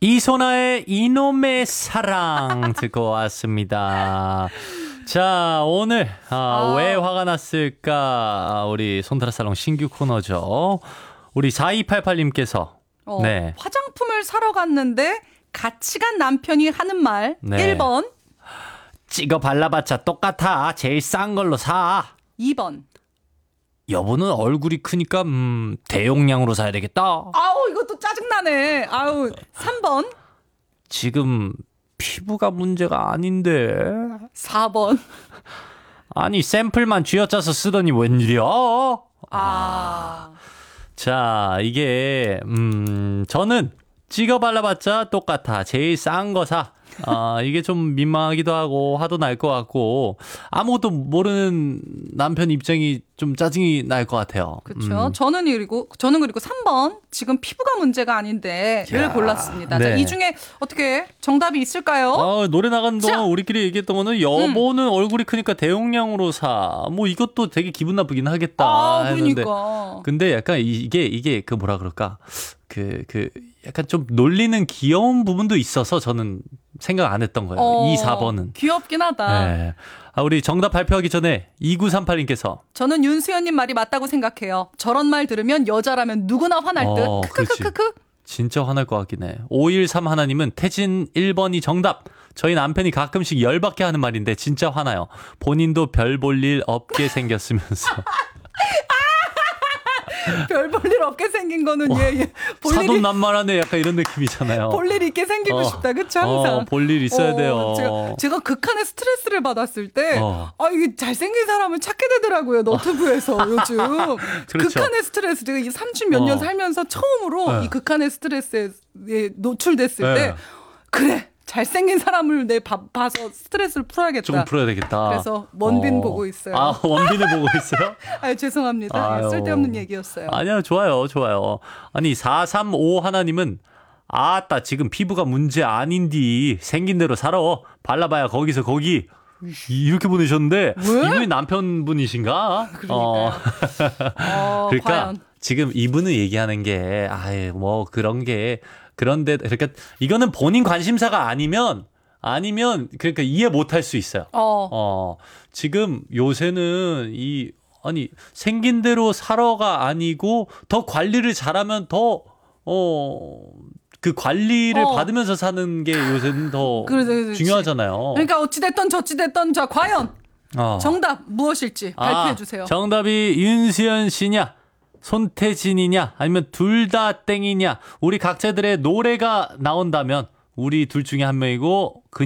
이소나의 이놈의 사랑 듣고 왔습니다. 자, 오늘 왜 화가 났을까? 우리 손드라살롱 신규 코너죠. 우리 4288님께서 네. 화장품을 사러 갔는데 같이 간 남편이 하는 말 네. 1번 찍어 발라봤자 똑같아. 제일 싼 걸로 사. 2번 여보는 얼굴이 크니까 대용량으로 사야 되겠다. 아우 이것도 짜증나네. 아우 3번 지금 피부가 문제가 아닌데. 4번 아니 샘플만 쥐어짜서 쓰더니 웬일이야. 자, 이게 저는 찍어 발라봤자 똑같아. 제일 싼 거 사. 이게 좀 민망하기도 하고 화도 날 것 같고 아무것도 모르는 남편 입장이 좀 짜증이 날 것 같아요. 그렇죠. 저는 그리고 3번 지금 피부가 문제가 아닌데를 골랐습니다. 네. 자, 이 중에 어떻게 정답이 있을까요? 노래 나가는 동안 우리끼리 얘기했던 거는 여보는 얼굴이 크니까 대용량으로 사. 뭐 이것도 되게 기분 나쁘긴 하겠다. 했는데. 그러니까. 근데 약간 이게 그 뭐라 그럴까? 약간 좀 놀리는 귀여운 부분도 있어서 저는 생각 안 했던 거예요. 2, 4번은. 귀엽긴 하다. 네. 우리 정답 발표하기 전에 2938님께서 저는 윤수연님 말이 맞다고 생각해요. 저런 말 들으면 여자라면 누구나 화날 듯. 크크크크크. 진짜 화날 것 같긴 해. 513 하나님은 태진 1번이 정답. 저희 남편이 가끔씩 열받게 하는 말인데 진짜 화나요. 본인도 별 볼 일 없게 생겼으면서. 별 볼 일 없게 생긴 거는 사돈난말하네 약간 이런 느낌이잖아요. 볼 일 있게 생기고 싶다. 그쵸? 항상. 볼 일 있어야 돼요. 제가 극한의 스트레스를 받았을 때 이게 잘생긴 사람을 찾게 되더라고요. 너튜브에서 요즘. 그렇죠. 극한의 스트레스. 제가 30 몇 년 살면서 처음으로 이 극한의 스트레스에 노출됐을 때 그래. 잘생긴 사람을 봐서 스트레스를 풀어야겠다. 좀 풀어야 되겠다. 그래서 원빈 보고 있어요. 원빈을 보고 있어요? 죄송합니다. 아유. 쓸데없는 얘기였어요. 아니요, 좋아요. 아니, 435 하나님은 아따, 지금 피부가 문제 아닌디. 생긴 대로 살아. 발라봐야 거기서 거기. 이렇게 보내셨는데 왜? 이분이 남편분이신가? 그러니까 과연. 지금 이분은 얘기하는 게 뭐 그런 게 그런데 그러니까 이거는 본인 관심사가 아니면 그러니까 이해 못할 수 있어요. 지금 요새는 생긴 대로 살아가 아니고 더 관리를 잘하면 더 그 관리를 받으면서 사는 게 요새는 더 그렇지. 중요하잖아요. 그러니까 어찌됐든 저찌됐든 자 과연 정답 무엇일지 발표해 주세요. 정답이 윤수연 씨냐 손태진이냐 아니면 둘 다 땡이냐 우리 각자들의 노래가 나온다면 우리 둘 중에 한 명이고